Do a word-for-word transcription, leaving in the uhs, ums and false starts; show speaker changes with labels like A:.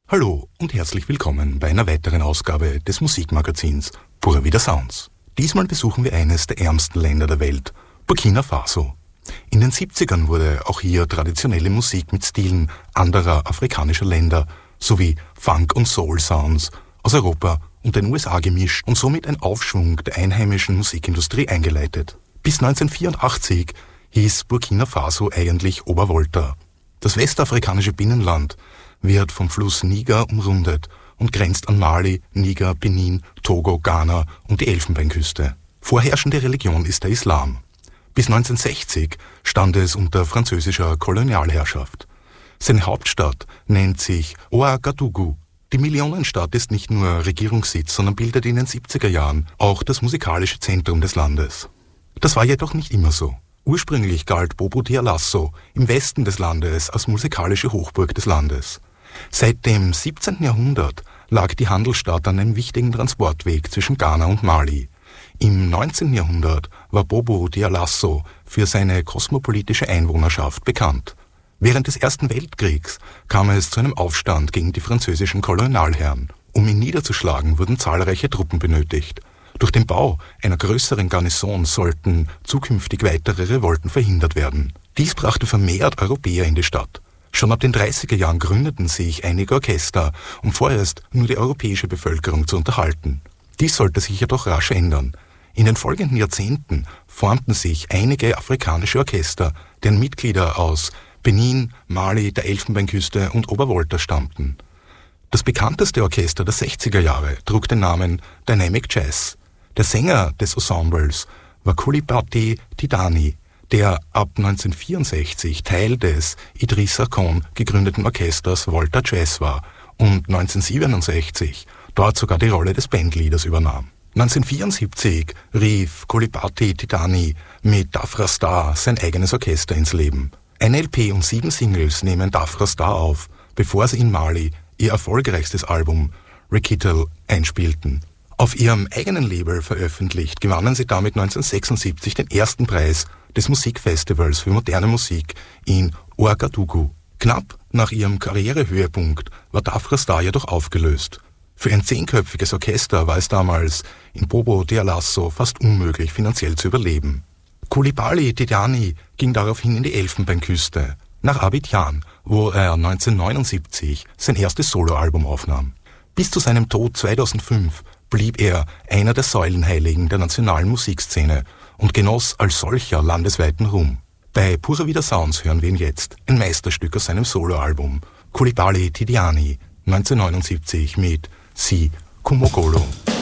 A: Hallo und herzlich willkommen bei einer weiteren Ausgabe des Musikmagazins Pura Vida Sounds. Diesmal besuchen wir eines der ärmsten Länder der Welt, Burkina Faso. In den siebzigern wurde auch hier traditionelle Musik mit Stilen anderer afrikanischer Länder sowie Funk- und Soul-Sounds aus Europa und den U S A gemischt und somit ein Aufschwung der einheimischen Musikindustrie eingeleitet. Bis neunzehnhundertvierundachtzig hieß Burkina Faso eigentlich Obervolta. Das westafrikanische Binnenland wird vom Fluss Niger umrundet und grenzt an Mali, Niger, Benin, Togo, Ghana und die Elfenbeinküste. Vorherrschende Religion ist der Islam. Bis neunzehnhundertsechzig stand es unter französischer Kolonialherrschaft. Seine Hauptstadt nennt sich Ouagadougou. Die Millionenstadt ist nicht nur Regierungssitz, sondern bildet in den siebziger Jahren auch das musikalische Zentrum des Landes. Das war jedoch nicht immer so. Ursprünglich galt Bobo-Dioulasso im Westen des Landes als musikalische Hochburg des Landes. Seit dem siebzehnten Jahrhundert lag die Handelsstadt an einem wichtigen Transportweg zwischen Ghana und Mali. Im neunzehnten Jahrhundert war Bobo-Dioulasso für seine kosmopolitische Einwohnerschaft bekannt. Während des Ersten Weltkriegs kam es zu einem Aufstand gegen die französischen Kolonialherren. Um ihn niederzuschlagen, wurden zahlreiche Truppen benötigt. Durch den Bau einer größeren Garnison sollten zukünftig weitere Revolten verhindert werden. Dies brachte vermehrt Europäer in die Stadt. Schon ab den dreißiger Jahren gründeten sich einige Orchester, um vorerst nur die europäische Bevölkerung zu unterhalten. Dies sollte sich jedoch rasch ändern. In den folgenden Jahrzehnten formten sich einige afrikanische Orchester, deren Mitglieder aus Benin, Mali, der Elfenbeinküste und Obervolta stammten. Das bekannteste Orchester der sechziger Jahre trug den Namen Dynamic Jazz. Der Sänger des Ensembles war Coulibaly Tidani, der ab neunzehnhundertvierundsechzig Teil des Idrissa Kon gegründeten Orchesters Volta Jazz war und neunzehnhundertsiebenundsechzig dort sogar die Rolle des Bandleaders übernahm. neunzehnhundertvierundsiebzig rief Coulibaly Tidani mit Dafra Star sein eigenes Orchester ins Leben. Ein L P und sieben Singles nehmen Dafra Star auf, bevor sie in Mali ihr erfolgreichstes Album Recital einspielten. Auf ihrem eigenen Label veröffentlicht, gewannen sie damit neunzehnhundertsechsundsiebzig den ersten Preis des Musikfestivals für moderne Musik in Ouagadougou. Knapp nach ihrem Karrierehöhepunkt war Dafra Star jedoch aufgelöst. Für ein zehnköpfiges Orchester war es damals in Bobo-Dioulasso fast unmöglich, finanziell zu überleben. Coulibaly Tidani ging daraufhin in die Elfenbeinküste, nach Abidjan, wo er neunzehnhundertneunundsiebzig sein erstes Soloalbum aufnahm. Bis zu seinem Tod zweitausendfünf blieb er einer der Säulenheiligen der nationalen Musikszene und genoss als solcher landesweiten Ruhm. Bei Pura Vida Sounds hören wir ihn jetzt, ein Meisterstück aus seinem Soloalbum Coulibaly Tidani neunzehnhundertneunundsiebzig mit Si Kumogolo.